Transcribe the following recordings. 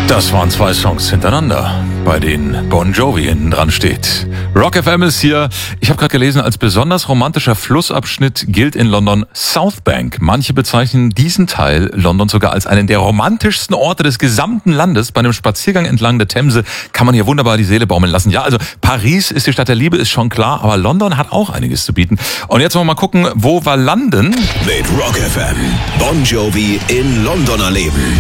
Das waren zwei Songs hintereinander, bei denen Bon Jovi hinten dran steht. Rock FM ist hier. Ich habe gerade gelesen, als besonders romantischer Flussabschnitt gilt in London South Bank. Manche bezeichnen diesen Teil London sogar als einen der romantischsten Orte des gesamten Landes. Bei einem Spaziergang entlang der Themse kann man hier wunderbar die Seele baumeln lassen. Ja, also Paris ist die Stadt der Liebe, ist schon klar, aber London hat auch einiges zu bieten. Und jetzt wollen wir mal gucken, wo wir landen. Mit Rock FM. Bon Jovi in London erleben.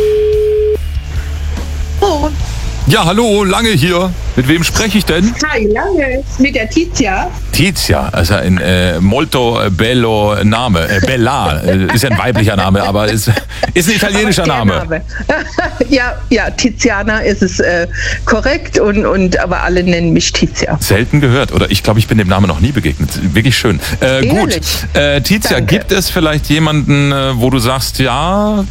Oh. Ja, hallo, Lange hier. Mit wem spreche ich denn? Hi, Lange. Mit der Tizia. Tizia, also ein molto bello Name. Bella, ist ja ein weiblicher Name, aber ist ein italienischer Name. Ja, Tiziana ist es korrekt, und aber alle nennen mich Tizia. Selten gehört, oder ich glaube, ich bin dem Namen noch nie begegnet. Wirklich schön. Gut, Tizia, Danke. gibt es vielleicht jemanden, wo du sagst, ja...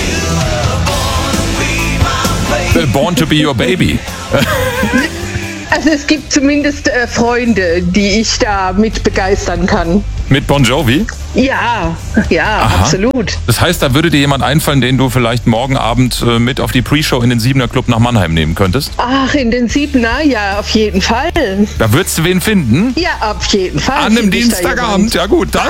Born to be your baby. Also es gibt zumindest Freunde, die ich da mit begeistern kann. Mit Bon Jovi? Ja, Aha. absolut. Das heißt, da würde dir jemand einfallen, den du vielleicht morgen Abend mit auf die Pre-Show in den 7er Club nach Mannheim nehmen könntest? Ach, in den 7er? Ja, auf jeden Fall. Da würdest du wen finden? Ja, auf jeden Fall. An einem finde ich da Dienstagabend? Ja gut, dann.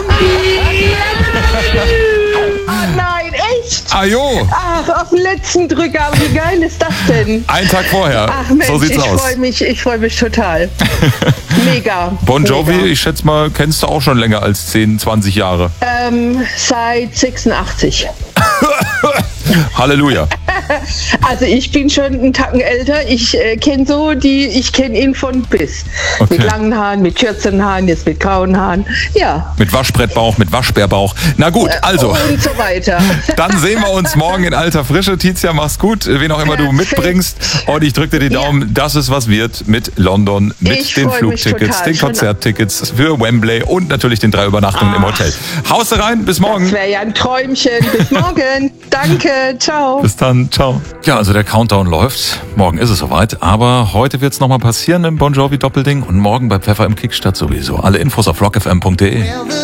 Ah, nein, echt? Ah jo, Ach, auf den letzten Drücker. Aber wie geil ist das denn? einen Tag vorher. Ach Mensch, So sieht's aus. Ich freue mich total. Mega. Bon Jovi, Mega. ich schätze mal, kennst du auch schon länger als 10, 20 Jahre. Seit 86. Halleluja. Also ich bin schon einen Tacken älter. Ich kenne ihn von bis. Okay. Mit langen Haaren, mit kürzeren Haaren, jetzt mit grauen Haaren. Ja. Mit Waschbrettbauch, mit Waschbärbauch. Na gut, also. Und so weiter. Dann sehen wir uns morgen in alter Frische. Tizia, mach's gut, wen auch immer du Perfekt. mitbringst. Und ich drücke dir die Daumen, dass es was wird mit London, mit Ich den freu mich Flugtickets, total. den Konzerttickets für Wembley und natürlich den 3 Übernachtungen im Hotel. Haust rein, bis morgen. Das wäre ja ein Träumchen. Bis morgen. Danke. Ciao. Bis dann, ciao. Ja, also der Countdown läuft. Morgen ist es soweit. Aber heute wird's nochmal passieren im Bon Jovi Doppelding und morgen bei Pfeffer im Kickstadt sowieso. Alle Infos auf rockfm.de.